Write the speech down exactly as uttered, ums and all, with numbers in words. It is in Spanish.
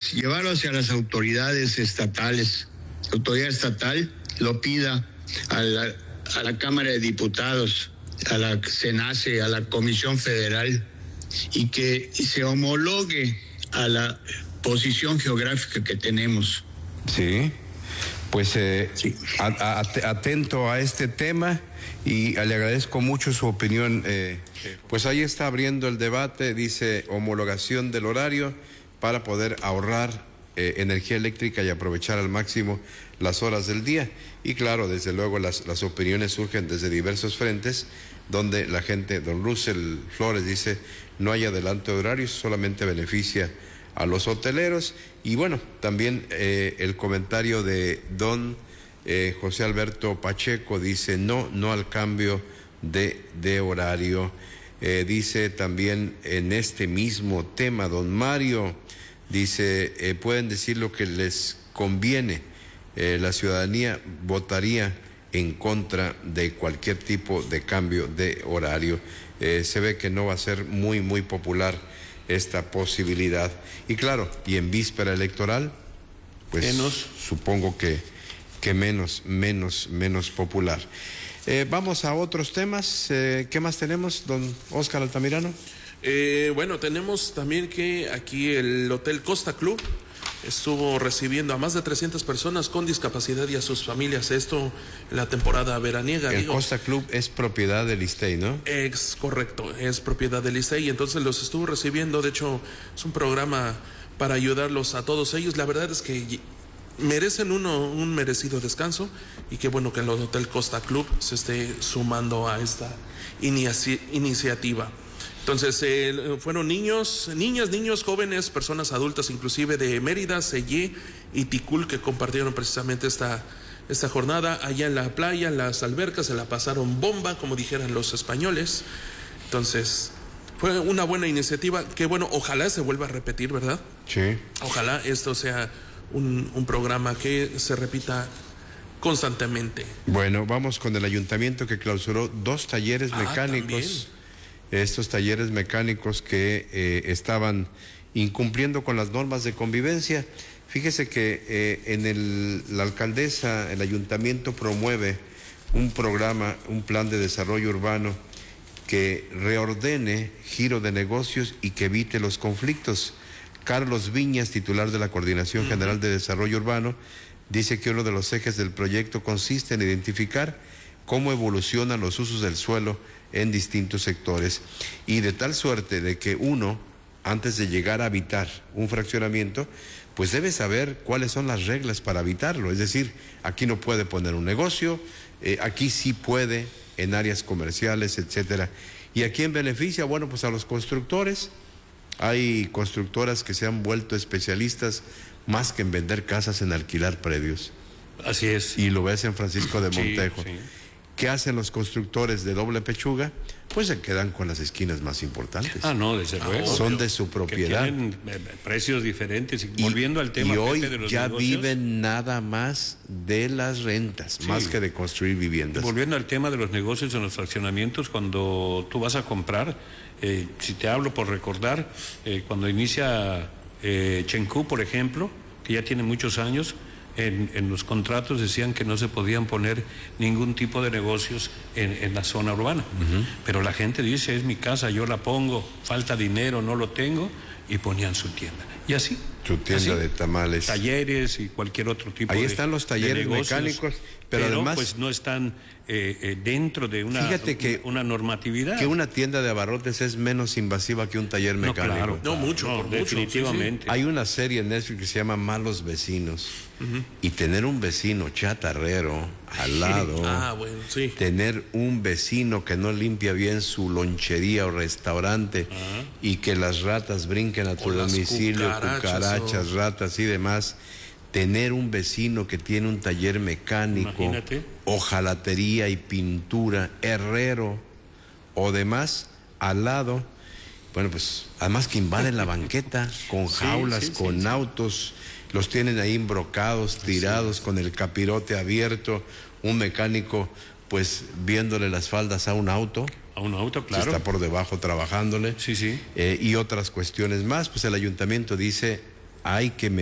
pues llevarlo hacia las autoridades estatales. La autoridad estatal lo pida a la, a la Cámara de Diputados, a la CENACE, a la Comisión Federal, y que se homologue a la posición geográfica que tenemos. Sí, pues eh, sí. A, a, atento a este tema y le agradezco mucho su opinión. Eh, pues ahí está abriendo el debate, dice homologación del horario para poder ahorrar eh, energía eléctrica y aprovechar al máximo las horas del día. Y claro, desde luego las, las opiniones surgen desde diversos frentes, donde la gente, don Russell Flores dice, no hay adelanto de horarios, solamente beneficia a los hoteleros. Y bueno, también eh, el comentario de don eh, José Alberto Pacheco dice, no, no al cambio de, de horario. Eh, dice también en este mismo tema, don Mario, dice, eh, pueden decir lo que les conviene, eh, la ciudadanía votaría en contra de cualquier tipo de cambio de horario. Eh, se ve que no va a ser muy, muy popular esta posibilidad. Y claro, y en víspera electoral, pues menos. supongo que, que menos, menos, menos popular. Eh, vamos a otros temas. Eh, ¿Qué más tenemos, don Óscar Altamirano? Eh, bueno, tenemos también que aquí el Hotel Costa Club estuvo recibiendo a más de trescientas personas con discapacidad y a sus familias, esto en la temporada veraniega. El digo, Costa Club es propiedad del ISSSTEI, ¿no? Es correcto, es propiedad del ISSSTEI, y entonces los estuvo recibiendo. De hecho, es un programa para ayudarlos a todos ellos. La verdad es que merecen uno un merecido descanso, y qué bueno que el Hotel Costa Club se esté sumando a esta inici- iniciativa. Entonces, eh, fueron niños, niñas, niños, jóvenes, personas adultas, inclusive de Mérida, Sellé y Ticul, que compartieron precisamente esta, esta jornada allá en la playa, en las albercas. Se la pasaron bomba, como dijeran los españoles. Entonces, fue una buena iniciativa, que bueno, ojalá se vuelva a repetir, ¿verdad? Sí. Ojalá esto sea un, un programa que se repita constantemente. Bueno, vamos con el ayuntamiento que clausuró dos talleres Ah, mecánicos. también. Estos talleres mecánicos que eh, estaban incumpliendo con las normas de convivencia. Fíjese que eh, en el, la alcaldesa, el ayuntamiento promueve un programa, un plan de desarrollo urbano que reordene giro de negocios y que evite los conflictos. Carlos Viñas, titular de la Coordinación General de Desarrollo Urbano, dice que uno de los ejes del proyecto consiste en identificar cómo evolucionan los usos del suelo en distintos sectores, y de tal suerte de que uno, antes de llegar a habitar un fraccionamiento, pues debe saber cuáles son las reglas para habitarlo. Es decir, aquí no puede poner un negocio, eh, aquí sí puede en áreas comerciales, etcétera. ¿Y a quién beneficia? Bueno, pues a los constructores. Hay constructoras que se han vuelto especialistas más que en vender casas, en alquilar predios. Así es. Y lo ves en Francisco de Montejo. Sí, sí. ¿Qué hacen los constructores de doble pechuga? Pues se quedan con las esquinas más importantes. Ah, no, desde luego. Son de su propiedad. Que tienen eh, precios diferentes. Y, volviendo al tema, y hoy Pepe, de los ya negocios, viven nada más de las rentas, sí, más que de construir viviendas. Volviendo al tema de los negocios en los fraccionamientos, cuando tú vas a comprar, eh, si te hablo por recordar, eh, cuando inicia eh, Chencú, por ejemplo, que ya tiene muchos años, En, en los contratos decían que no se podían poner ningún tipo de negocios en, en la zona urbana. Uh-huh. Pero la gente dice, es mi casa, yo la pongo, falta dinero, no lo tengo, y ponían su tienda. Y así. Su tienda así, de tamales. Talleres y cualquier otro tipo Ahí de Ahí están los talleres mecánicos, pero, pero además pues no están eh, eh, dentro de una, fíjate que, una normatividad. Que una tienda de abarrotes es menos invasiva que un taller mecánico. No, claro, no mucho, no, por definitivamente. Mucho, sí, sí. Hay una serie en Netflix que se llama Malos Vecinos. Uh-huh. Y tener un vecino chatarrero al lado, ah, bueno, sí. tener un vecino que no limpia bien su lonchería o restaurante, uh-huh, y que las ratas brinquen a tu domicilio, cucarachas, cucarachas o... ratas y demás, tener un vecino que tiene un taller mecánico, imagínate, hojalatería y pintura, herrero o demás al lado, bueno, pues además que invaden la banqueta con jaulas, sí, sí, con sí, autos, los tienen ahí embrocados, tirados, sí, con el capirote abierto, un mecánico pues viéndole las faldas a un auto. A un auto, claro. Que está por debajo trabajándole. Sí, sí. Eh, y otras cuestiones más, pues el ayuntamiento dice, hay que